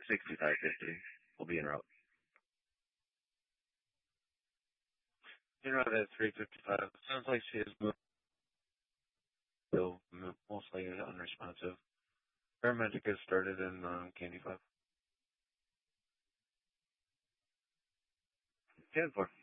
6550 will be en route. En route at 355. Sounds like she is moving. Still most likely unresponsive. Paramedic has started in Candy 5. 10-4.